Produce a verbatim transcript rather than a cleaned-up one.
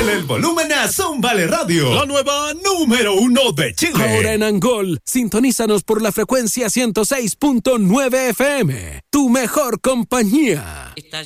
Súbele el volumen a Zómbale Radio, la nueva número uno de Chile. Ahora en Angol, sintonízanos por la frecuencia ciento seis punto nueve F M, tu mejor compañía. Estás